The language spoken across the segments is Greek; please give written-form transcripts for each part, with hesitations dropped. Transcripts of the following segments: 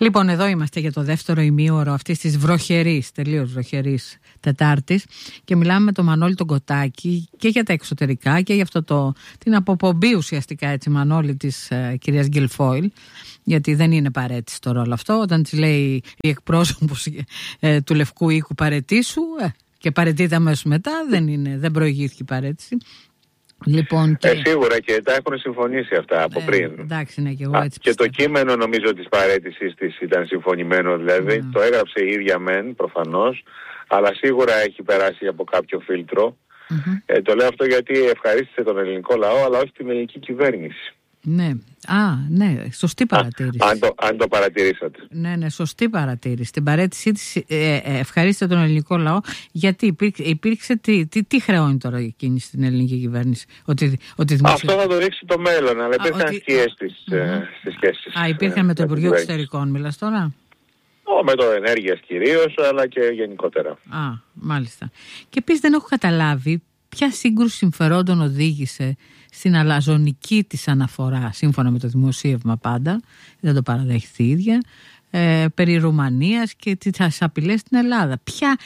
Λοιπόν, εδώ είμαστε για το δεύτερο ημίωρο αυτής της βροχερής, τελείως βροχερής Τετάρτης και μιλάμε με τον Μανώλη τον Κοτάκη και για τα εξωτερικά και για αυτό την αποπομπή ουσιαστικά, έτσι, Μανώλη, της κυρίας Γκιλφόιλ, γιατί δεν είναι παρέτηση το ρόλο αυτό. Όταν της λέει η εκπρόσωπος του Λευκού Οίκου παρετήσου και παρετείται αμέσως μετά, δεν προηγήθηκε η παρέτηση. Λοιπόν, σίγουρα και τα έχουν συμφωνήσει αυτά από πριν. Εντάξει, ναι, και εγώ έτσι και το κείμενο νομίζω της παραίτησης της ήταν συμφωνημένο, δηλαδή το έγραψε η ίδια μεν προφανώς, αλλά σίγουρα έχει περάσει από κάποιο φίλτρο. Το λέω αυτό γιατί ευχαρίστησε τον ελληνικό λαό, αλλά όχι την ελληνική κυβέρνηση. Ναι, ναι, σωστή παρατήρηση. Αν το παρατηρήσατε. Ναι, σωστή παρατήρηση. Την παρέτησή της ευχαρίστησε τον ελληνικό λαό, γιατί υπήρξε τι χρεώνει τώρα εκείνη στην ελληνική κυβέρνηση? Αυτό θα το ρίξει το μέλλον, αλλά υπήρχαν σκιές στις σχέσεις. Υπήρχαν με το Υπουργείο Εξωτερικών, μιλάς τώρα? Με το ενέργειας κυρίως, αλλά και γενικότερα. Μάλιστα. Και επίσης δεν έχω καταλάβει ποια σύγκρουση συμφερόντων οδήγησε στην αλαζονική της αναφορά, σύμφωνα με το δημοσίευμα πάντα, δεν το παραδέχεται η ίδια, περί Ρουμανίας και τις απειλές στην Ελλάδα.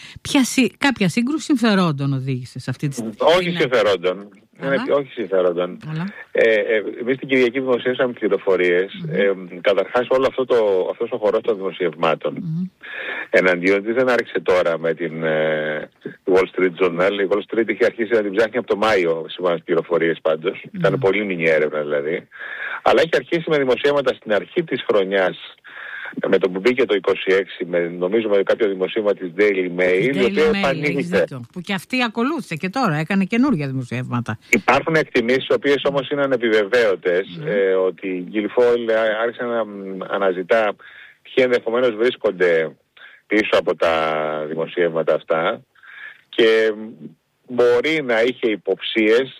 Κάποια σύγκρουση συμφερόντων οδήγησε σε αυτή τη στιγμή? Όχι συμφερόντων. Όχι συμφερόντων. Εμείς την Κυριακή δημοσίευσαμε πληροφορίες. Καταρχάς όλο αυτός ο χορός των δημοσιευμάτων εναντίον της δεν άρχισε τώρα με την Wall Street Journal. Η Wall Street είχε αρχίσει να την ψάχνει από το Μάιο, σύμφωνα με τις πληροφορίες πάντως. Ήταν πολύ μινή έρευνα δηλαδή. Αλλά έχει αρχίσει με δημοσιεύματα στην αρχή της χρονιάς, με το που μπήκε το 26, νομίζω με κάποιο δημοσίευμα της Daily Mail, η οποία επανήλθε. Που και αυτή ακολούθησε και τώρα, έκανε καινούργια δημοσιεύματα. Υπάρχουν εκτιμήσεις, οι οποίες όμως είναι ανεπιβεβαίωτες, ότι η Γκιλφόιλ άρχισε να αναζητά ποιοι ενδεχομένως βρίσκονται πίσω από τα δημοσιεύματα αυτά και μπορεί να είχε υποψίες,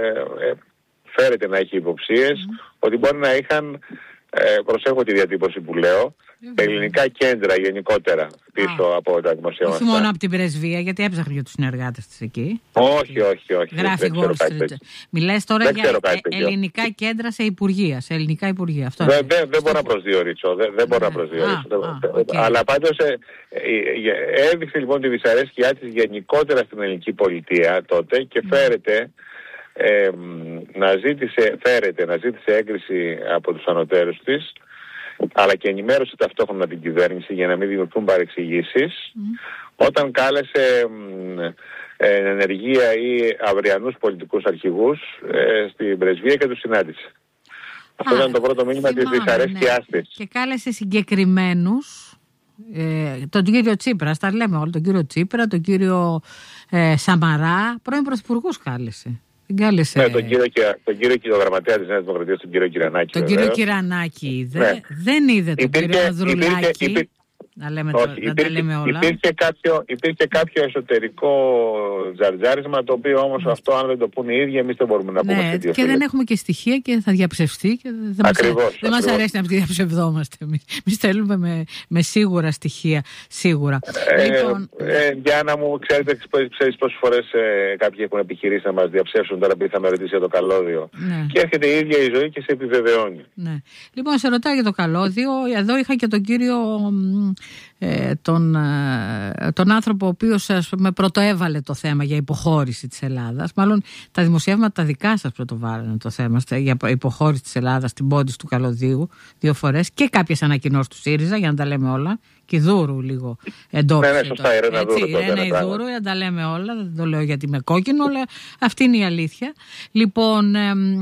φέρεται να είχε υποψίες, ότι μπορεί να είχαν, προσέχω τη διατύπωση που λέω, ελληνικά κέντρα γενικότερα πίσω από τα δημοσιεύματα. Όχι μόνο από την πρεσβεία, γιατί έψαχνε για τους συνεργάτες της εκεί. Όχι. Γράφει Wall Street. Μιλάς τώρα για ελληνικά κέντρα σε υπουργεία. Σε ελληνικά υπουργεία. Δεν μπορώ να προσδιορίσω. Αλλά πάντως έδειξε λοιπόν τη δυσαρέσκειά της γενικότερα στην ελληνική πολιτεία τότε και φέρεται να ζήτησε έγκριση από τους ανωτέρους της, αλλά και ενημέρωσε ταυτόχρονα την κυβέρνηση για να μην δημιουργηθούν παρεξηγήσεις, όταν κάλεσε ενεργεία ή αυριανούς πολιτικούς αρχηγούς στην πρεσβεία και τους συνάντησε. Αυτό ήταν το πρώτο μήνυμα της δυσαρέσκειάς της. Και κάλεσε συγκεκριμένους, τον κύριο Τσίπρα, τα λέμε όλα, τον κύριο Τσίπρα, τον κύριο Σαμαρά, πρώην πρωθυπουργούς κάλεσε. Ναι, τον κύριο και το γραμματέα της Νέας Δημοκρατίας, τον κύριο Κυρανάκη. Τον κύριο Κυρανάκη δεν είδε τον κύριο Ανδρουλάκη. Να τα λέμε όλα. Υπήρχε κάποιο εσωτερικό τζαρτζάρισμα, το οποίο όμως αυτό, αν δεν το πούνε οι ίδιοι, εμείς δεν μπορούμε να πούμε. Και δεν έχουμε και στοιχεία και θα διαψευστεί και δεν μας αρέσει να διαψευδόμαστε εμείς. Εμείς θέλουμε με σίγουρα στοιχεία, σίγουρα. Για να μου ξέρεις πόσες φορές κάποιοι έχουν επιχειρήσει να μας διαψεύσουν, τώρα επειδή θα με ρωτήσει για το καλώδιο. Και έρχεται η ίδια η ζωή και σε επιβεβαιώνει. Λοιπόν, σε ρωτάω για το καλώδιο. Εδώ είχα και τον κύριο τον άνθρωπο ο οποίος με πρωτοέβαλε το θέμα για υποχώρηση της Ελλάδας. Μάλλον τα δημοσιεύματα τα δικά σας πρωτοβάλλανε το θέμα για υποχώρηση της Ελλάδας στην πόντιση του καλωδίου 2 φορές και κάποιες ανακοινώσεις του ΣΥΡΙΖΑ, για να τα λέμε όλα. Και Δούρου λίγο εντόπισε. Ναι, σωστά, Ιρένα Δούρου, να τα λέμε όλα. Δεν το λέω γιατί είμαι κόκκινο, αλλά αυτή είναι η αλήθεια. Λοιπόν,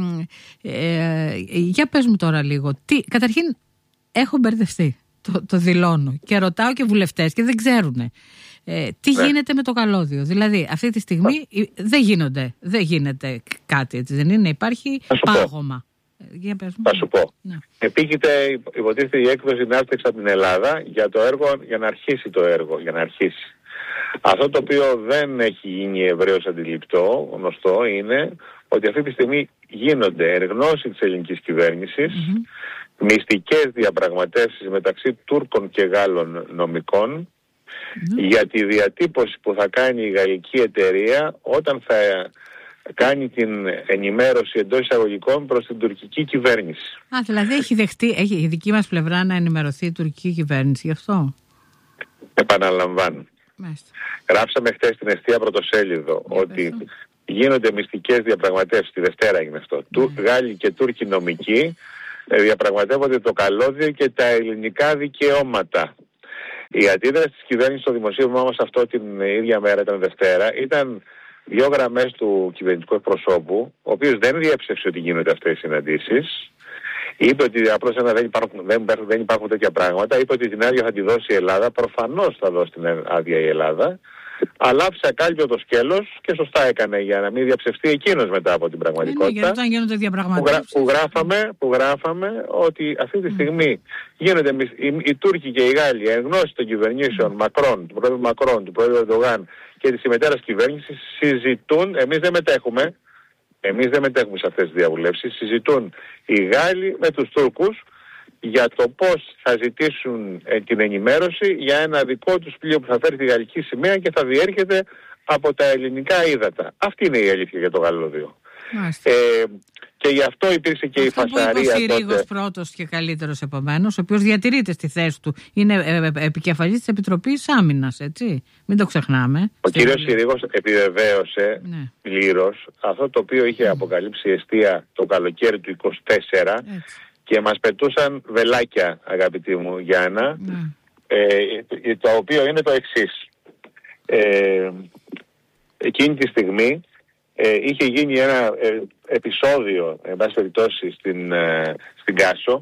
για πες μου τώρα λίγο. Καταρχήν, έχω μπερδευτεί. Το δηλώνω και ρωτάω και βουλευτές και δεν ξέρουν τι γίνεται με το καλώδιο. Δηλαδή αυτή τη στιγμή δεν γίνεται κάτι, έτσι δεν είναι? Υπάρχει πάγωμα. Θα σου πω. Επίκειται, υποτίθεται, η έκδοση Ναύτεξ από την Ελλάδα για να αρχίσει το έργο. Αυτό το οποίο δεν έχει γίνει ευρέως αντιληπτό, γνωστό, είναι ότι αυτή τη στιγμή γίνονται εν γνώση της ελληνικής κυβέρνησης μυστικές διαπραγματεύσεις μεταξύ Τούρκων και Γάλλων νομικών για τη διατύπωση που θα κάνει η γαλλική εταιρεία όταν θα κάνει την ενημέρωση εντός εισαγωγικών προς την τουρκική κυβέρνηση. Δηλαδή έχει δεχτεί, η δική μας πλευρά να ενημερωθεί η τουρκική κυβέρνηση γι' αυτό. Επαναλαμβάνω. Μάλιστα. Γράψαμε χτες στην εστία πρωτοσέλιδο ότι γίνονται μυστικές διαπραγματεύσεις, τη Δευτέρα έγινε αυτό. Γάλλοι και Τούρκοι νομικοί διαπραγματεύονται το καλώδιο και τα ελληνικά δικαιώματα. Η αντίδραση της κυβέρνησης στο δημοσίευμα όμως αυτό την ίδια μέρα, ήταν Δευτέρα, ήταν 2 γραμμές του κυβερνητικού εκπροσώπου, ο οποίος δεν διέψευσε ότι γίνονται αυτές οι συναντήσεις. Είπε ότι απλώς δεν υπάρχουν τέτοια πράγματα. Είπε ότι την άδεια θα τη δώσει η Ελλάδα. Προφανώς θα δώσει την άδεια η Ελλάδα. Αλλά άφησε ακάλυπτο το σκέλος και σωστά έκανε για να μην διαψευστεί εκείνος μετά από την πραγματικότητα. Γιατί όταν γίνονται διαπραγματεύσεις. Που γράφαμε ότι αυτή τη στιγμή γίνονται οι Τούρκοι και οι Γάλλοι εν γνώση των κυβερνήσεων Μακρόν, του πρόεδρου Μακρόν, του πρόεδρου Ερντογάν και της συμμετέρας κυβέρνησης συζητούν, εμείς δεν μετέχουμε σε αυτές τις διαβουλεύσεις, συζητούν οι Γάλλοι με τους Τούρκους για το πώς θα ζητήσουν την ενημέρωση για ένα δικό τους πλοίο που θα φέρει τη γαλλική σημαία και θα διέρχεται από τα ελληνικά ύδατα. Αυτή είναι η αλήθεια για το καλώδιο. Και γι' αυτό υπήρξε και η φασαρία τότε. Ο Συρίγος πρώτος και καλύτερος επομένως, ο οποίος διατηρείται στη θέση του, είναι επικεφαλής της Επιτροπής Άμυνας, έτσι. Μην το ξεχνάμε. Ο κύριος Συρίγος επιβεβαίωσε πλήρως αυτό το οποίο είχε αποκαλύψει η εστία το καλοκαίρι του 24 και μας πετούσαν βελάκια, αγαπητή μου Γιάννα, το οποίο είναι το εξής. Εκείνη τη στιγμή είχε γίνει ένα επεισόδιο, εν πάση περιπτώσει, στην Κάσο,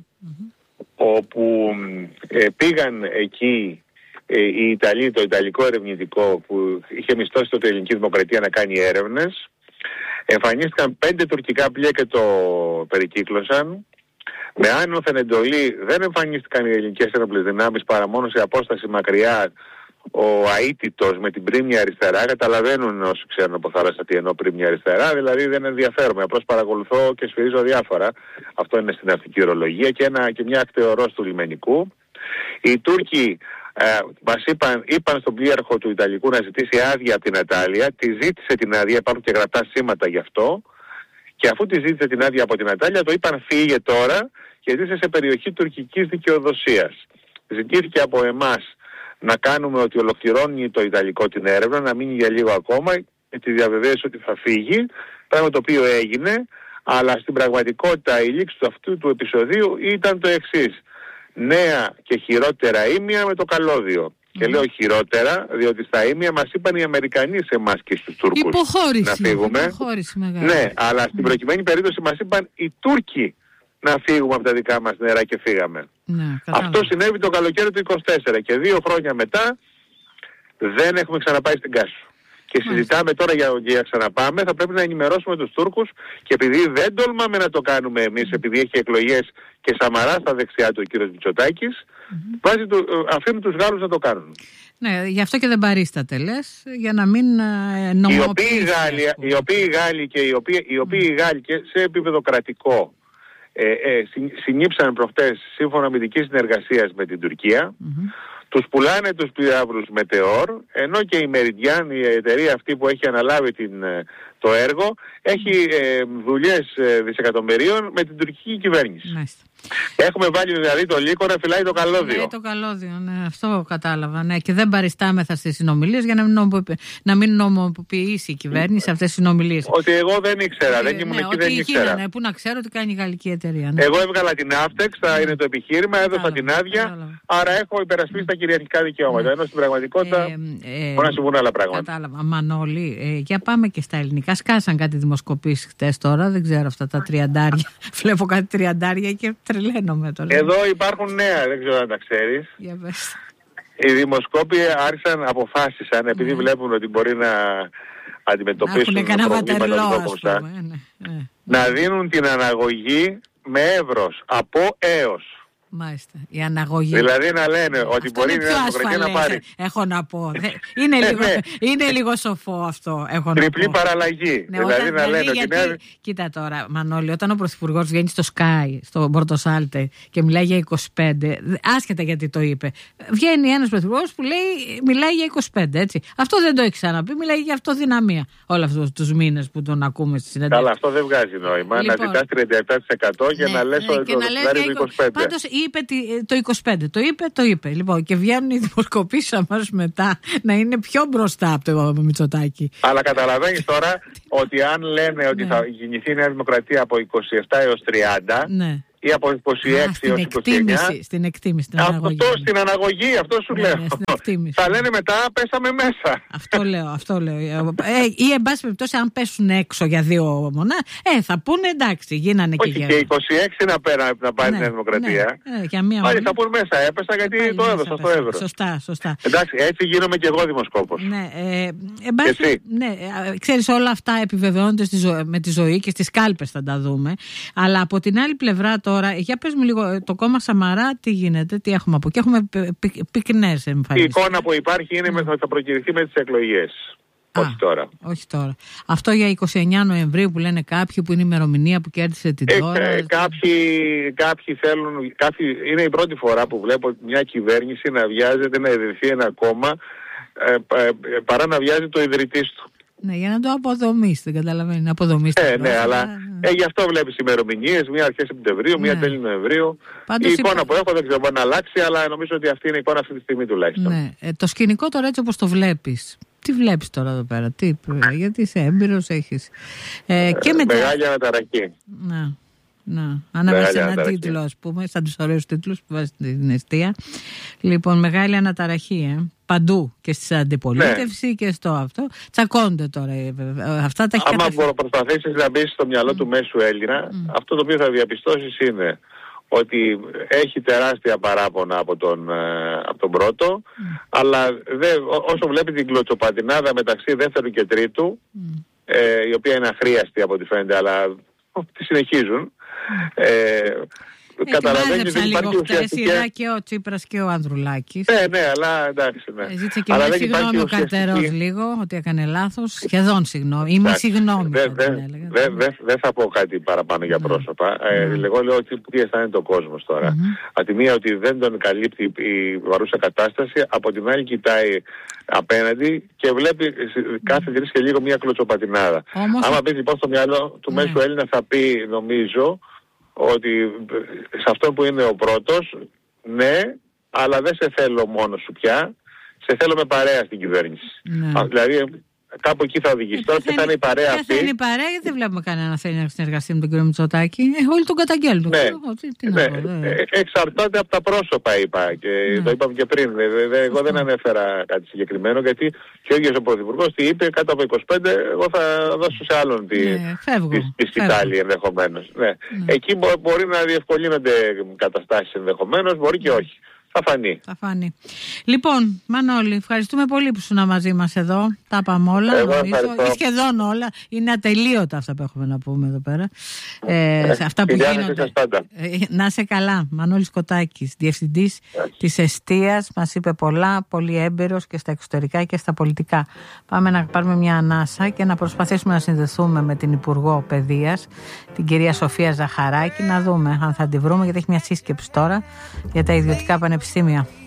όπου πήγαν εκεί οι Ιταλοί, το Ιταλικό ερευνητικό που είχε μισθώσει τότε η Ελληνική Δημοκρατία να κάνει έρευνες. Εμφανίστηκαν 5 τουρκικά πλοία και το περικύκλωσαν. Με άνωθεν εντολή δεν εμφανίστηκαν οι ελληνικές ένοπλες δυνάμεις παρά μόνο σε απόσταση μακριά. Ο αίτητος με την πρίμνια αριστερά, καταλαβαίνουν όσοι ξέρουν από θάλασσα τι εννοώ πρίμνια αριστερά, δηλαδή δεν ενδιαφέρομαι, απλώς παρακολουθώ και σφυρίζω διάφορα. Αυτό είναι στην ναυτική ορολογία και μια ακτεωρός του λιμενικού. Οι Τούρκοι μας είπαν στον πλοίαρχο του Ιταλικού να ζητήσει άδεια από την Ατάλεια, τη ζήτησε την άδεια, υπάρχουν και γραπτά σήματα γι' αυτό, και αφού τη ζήτησε την άδεια από την Ατάλεια, το είπαν φύγε τώρα και ζήτησε σε περιοχή τουρκικής δικαιοδοσίας. Ζητήθηκε από εμάς να κάνουμε ότι ολοκληρώνει το Ιταλικό την έρευνα, να μείνει για λίγο ακόμα και τη διαβεβαίωση ότι θα φύγει, πράγμα το οποίο έγινε, αλλά στην πραγματικότητα η λήξη του αυτού του επεισοδίου ήταν το εξής. Νέα και χειρότερα ήμια με το καλώδιο. Και λέω χειρότερα, διότι στα ήμια μας είπαν οι Αμερικανοί σε εμάς και στους Τούρκους να φύγουμε. Υποχώρηση μεγάλη. Ναι, αλλά στην προκειμένη περίπτωση μας είπαν οι Τούρκοι να φύγουμε από τα δικά μας νερά και φύγαμε. Ναι, αυτό συνέβη το καλοκαίρι του 24 και 2 χρόνια μετά δεν έχουμε ξαναπάει στην Κάσο. Και συζητάμε τώρα για ξαναπάμε, θα πρέπει να ενημερώσουμε τους Τούρκους και επειδή δεν τολμάμε να το κάνουμε εμείς, επειδή έχει εκλογές και Σαμαρά στα δεξιά του ο κύριος Μητσοτάκης, αφήνουν τους Γάλλους να το κάνουν. Ναι, γι' αυτό και δεν παρίσταται, λες, για να μην νομοποιήσει. Οι οποίοι Γάλλοι και σε επίπεδο κρατικό συνήψαν προχτές σύμφωνα με δική συνεργασία με την Τουρκία, τους πουλάνε τους πυράβλους Μετεώρ, ενώ και η Meridian, η εταιρεία αυτή που έχει αναλάβει το έργο, έχει δουλειές δισεκατομμυρίων με την τουρκική κυβέρνηση. Μάλιστα. Έχουμε βάλει δηλαδή το λύκο να φυλάει το καλώδιο. Φυλάει το καλώδιο, ναι, αυτό κατάλαβα. Ναι. Και δεν παριστάμεθα στις συνομιλίες για να μην νομοποιήσει η κυβέρνηση αυτές τις συνομιλίες. Ότι εγώ δεν ήξερα, δεν ήμουν εκεί, δεν ήξερα. Ναι, πού να ξέρω τι κάνει η γαλλική εταιρεία. Ναι. Εγώ έβγαλα την Avtex, θα είναι το επιχείρημα, έδωσα την άδεια, άρα έχω υπερασπίσει τα κυριαρχικά δικαιώματα. Ενώ στην πραγματικότητα μπορεί να συμβούν άλλα πράγματα. Κατάλαβα. Μανώλη, για πάμε και στα ελληνικά. Σκάσαν κάτι δημοσκοπήσεις χτες τώρα, δεν ξέρω αυτά τα 30. Βλέπω κάτι 30 και τρελαίνομαι τώρα. Εδώ υπάρχουν νέα, δεν ξέρω αν τα ξέρεις. Οι δημοσκόποι αποφάσισαν, επειδή βλέπουν ότι μπορεί να αντιμετωπίσουν προβλήματα να δίνουν την αναγωγή με εύρος από έως. Μάλιστα. Η αναγωγή. Δηλαδή να λένε ότι αυτό μπορεί η Νέα Δημοκρατία να πάρει. Έχω να πω. Είναι λίγο σοφό αυτό. Τριπλή παραλλαγή. Ναι, δηλαδή να λένε ότι. Κοίτα τώρα, Μανώλη, όταν ο Πρωθυπουργός βγαίνει στο Sky, στο Πορτοσάλτε και μιλάει για 25, άσχετα γιατί το είπε, βγαίνει ένας Πρωθυπουργός που μιλάει για 25, έτσι. Αυτό δεν το έχει ξαναπεί, μιλάει για αυτοδυναμία όλα αυτούς τους μήνες που τον ακούμε στη συνέντευξη. Καλά, αυτό δεν βγάζει νόημα. Λοιπόν, να ζητάς 37% και να λες ότι το 25%. Πάντως είπε το 25%. Το είπε. Λοιπόν, και βγαίνουν οι δημοσκοπήσεις αμέσως μετά να είναι πιο μπροστά από το Μητσοτάκη. Αλλά καταλαβαίνεις τώρα ότι αν λένε ότι θα γεννηθεί η Νέα Δημοκρατία από 27 έως 30 ή από 26 έως 29. Στην εκτίμηση. Στην αναγωγή, αυτό σου λέω. Θα λένε μετά πέσαμε μέσα. Αυτό λέω. Ή εν πάση περιπτώσει, αν πέσουν έξω για 2 μονάδες, θα πούνε εντάξει, γίνανε και γέροι. Όχι, και 26 να πάρει η Νέα Δημοκρατία. Πάλι θα πούνε μέσα, έπεσα γιατί το έδωσα στο ευρώ. Σωστά. Εντάξει, έτσι γίνομαι και εγώ δημοσκόπος. Ξέρεις, όλα αυτά επιβεβαιώνονται με τη ζωή και στις κάλπες θα τα δούμε. Αλλά από την άλλη πλευρά τώρα, για πες μου λίγο, το κόμμα Σαμαρά τι γίνεται, τι έχουμε από εκεί? Έχουμε πυκνές εμφανίσεις. Η εικόνα που υπάρχει είναι ότι θα προκυρηθεί με τις εκλογές. Όχι τώρα. Αυτό για 29 Νοεμβρίου που λένε κάποιοι, που είναι η ημερομηνία που κέρδισε την τώρα. Κάποιοι θέλουν. Είναι η πρώτη φορά που βλέπω μια κυβέρνηση να βιάζεται να ιδρυθεί ένα κόμμα παρά να βιάζει το ιδρυτής του. Ναι, για να το αποδομήσει, δεν καταλαβαίνει. Ναι, αλλά γι' αυτό βλέπεις ημερομηνίες, μία αρχές Σεπτεμβρίου, μία τέλη Νοεμβρίου. Η εικόνα που έχω δεν ξέρω μπορεί να αλλάξει, αλλά νομίζω ότι αυτή είναι η εικόνα αυτή τη στιγμή τουλάχιστον. Ναι. Το σκηνικό τώρα έτσι όπως το βλέπεις, τι βλέπεις τώρα εδώ πέρα, γιατί είσαι έμπειρος, έχεις. Μεγάλη αναταραχή. Ανάβεις ένα τίτλο, ας πούμε, σαν τους ωραίους τίτλους που βάζει την εστία. Λοιπόν, μεγάλη αναταραχή, παντού και στη αντιπολίτευση και στο αυτό. Τσακώνται τώρα αυτά τα. Άμα προσπαθήσεις να μπεις στο μυαλό του μέσου Έλληνα, αυτό το οποίο θα διαπιστώσεις είναι ότι έχει τεράστια παράπονα από τον πρώτο, αλλά όσο βλέπει την κλωτσοπατινάδα μεταξύ δεύτερου και τρίτου, η οποία είναι αχρίαστη από ό,τι φαίνεται, αλλά τη συνεχίζουν. Καταλαβαίνεις ότι υπάρχει ουσιαστική. Και ο Τσίπρας και ο Ανδρουλάκης. Ναι, αλλά εντάξει. Ζήτησε και μια συγγνώμη ο Καρτερός λίγο, ότι έκανε λάθος. Σχεδόν συγγνώμη. Ή μη συγγνώμη. Δεν θα πω κάτι παραπάνω για πρόσωπα. Εγώ λέω ότι τι αισθάνεται ο κόσμος τώρα. Από τη μία ότι δεν τον καλύπτει η παρούσα κατάσταση, από την άλλη κοιτάει απέναντι και βλέπει κάθε 3 και λίγο μια κλωτσοπατινάδα. Άμα μπει λοιπόν στο μυαλό του μέσου Έλληνα, θα πει, νομίζω, ότι σε αυτό που είναι ο πρώτος, ναι, αλλά δεν σε θέλω μόνος σου πια, σε θέλω με παρέα στην κυβέρνηση. Δηλαδή κάπου εκεί θα οδηγήσει. Τώρα ποια θα είναι η παρέα αυτή? Ποια είναι η παρέα, γιατί δεν βλέπουμε κανένα να θέλει να συνεργαστεί με τον κύριο Μητσοτάκη. Όλοι τον καταγγέλνουν. Εξαρτάται από τα πρόσωπα, είπα, και το είπαμε και πριν. Εγώ δεν ανέφερα κάτι συγκεκριμένο, γιατί και ο ίδιος ο Πρωθυπουργός τι είπε, κάτω από 25 εγώ θα δώσω σε άλλον τη σκητάλη ενδεχομένως. Εκεί μπορεί να διευκολύνονται καταστάσεις ενδεχομένως, μπορεί και όχι. Θα φανεί. Λοιπόν, Μανώλη, ευχαριστούμε πολύ που ήσουν μαζί μας εδώ. Τα είπαμε όλα. Σχεδόν όλα. Είναι ατελείωτα αυτά που έχουμε να πούμε εδώ πέρα. Αυτά που γίνονται. Να είσαι καλά. Μανώλης Κοτάκης, διευθυντής της εστίας. Μας είπε πολλά, πολύ έμπειρος και στα εξωτερικά και στα πολιτικά. Πάμε να πάρουμε μια ανάσα και να προσπαθήσουμε να συνδεθούμε με την Υπουργό Παιδείας, την κυρία Σοφία Ζαχαράκη, να δούμε αν θα τη βρούμε, γιατί έχει μια σύσκεψη τώρα για τα ιδιωτικά πανεπιστήμια.